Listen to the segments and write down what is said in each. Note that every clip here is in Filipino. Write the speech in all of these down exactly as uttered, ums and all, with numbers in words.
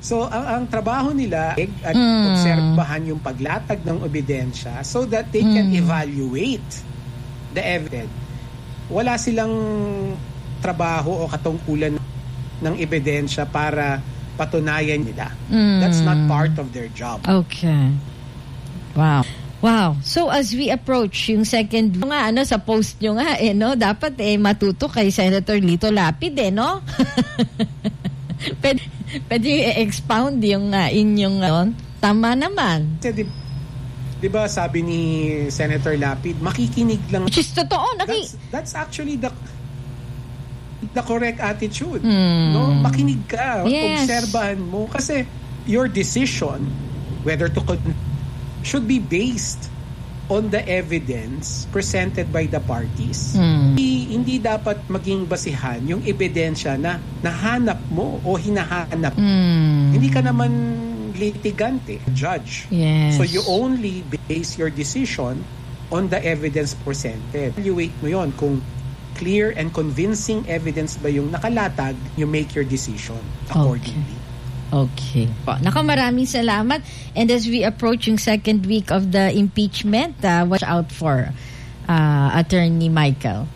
So, ang, ang trabaho nila at mm. obserbahan yung paglatag ng ebidensya so that they can mm. evaluate the evidence. Wala silang trabaho o katungkulan ng ebidensya para patunayan nila. Mm. That's not part of their job. Okay. Wow. Wow. So as we approach yung second nga ano sa post nyo nga eh no, dapat eh matuto kay Senator Lito Lapid eh no. pwede, pwede i-expound yung uh, inyong uh, tama naman. Di, di ba sabi ni Senator Lapid, makikinig lang. Which is totoo. Naki- that's, that's actually the the correct attitude. Mm. No, makinig ka, yes. obserbahan mo kasi your decision whether to con- should be based on the evidence presented by the parties. Mm. Hindi, hindi dapat maging basihan yung ebidensya na nahanap mo o hinahanap. Mm. Hindi ka naman litigante, judge. Yes. So you only base your decision on the evidence presented. Evaluate mo yon kung clear and convincing evidence ba yung nakalatag, you make your decision accordingly. Okay. Okay. Po, naka maraming salamat. And as we approach yung second week of the impeachment, uh, watch out for uh, Attorney Michael.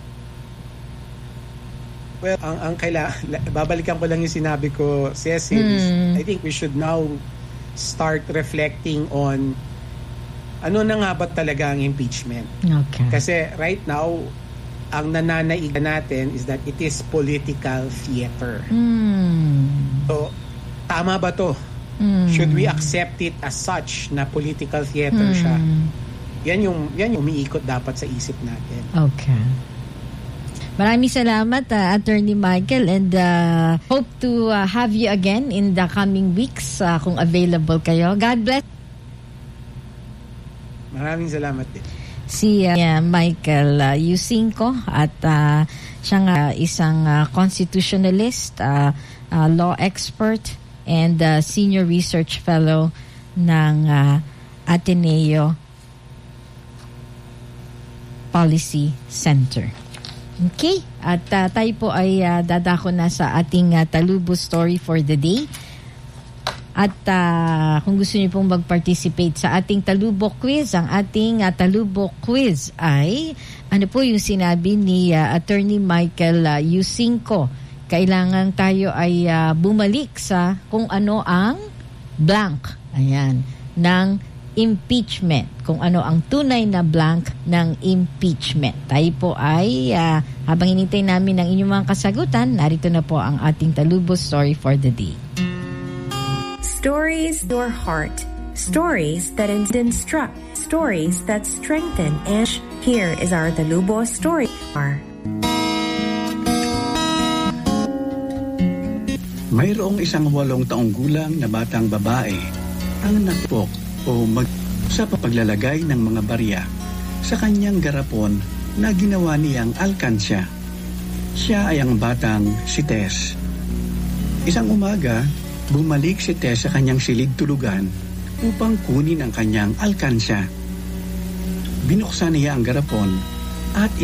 Well, ang, ang kaila, babalikan ko lang yung sinabi ko, Cecil, mm. I think we should now start reflecting on ano na nga ba talaga ang impeachment. Okay. Kasi right now, ang nananaiga natin is that it is political theater. Mm. So, tama ba to? Mm. Should we accept it as such na political theater mm. siya? Yan yung, yan yung umiikot dapat sa isip natin. Okay. Maraming salamat, uh, Attorney Michael, and uh, hope to uh, have you again in the coming weeks uh, kung available kayo. God bless. Maraming salamat din. Si uh, Michael uh, Yusinko at uh, siyang uh, isang uh, constitutionalist, uh, uh, law expert, and uh, senior research fellow ng uh, Ateneo Policy Center. Okay, at uh, tayo po ay uh, dadako na sa ating uh, Talubo story for the day. At uh, kung gusto niyo pong mag-participate sa ating Talubo quiz, ang ating uh, Talubo quiz ay ano po yung sinabi ni uh, Attorney Michael uh, Yusinko. Kailangan tayo ay uh, bumalik sa kung ano ang blank, ayan, ng impeachment. Kung ano ang tunay na blank ng impeachment. Tayo po ay, uh, habang hinintay namin ang inyong mga kasagutan, narito na po ang ating Talubo story for the day. Stories your heart. Stories that instruct. Stories that strengthen. And here is our Talubo story. Mayroong isang walong taong gulang na batang babae ang nagpok o mag sa paglalagay ng mga barya sa kanyang garapon na ginawa niyang alkansya. Siya ay ang batang si Tess. Isang umaga, bumalik si Tess sa kanyang silid tulugan upang kunin ang kanyang alkansya. Binuksan niya ang garapon at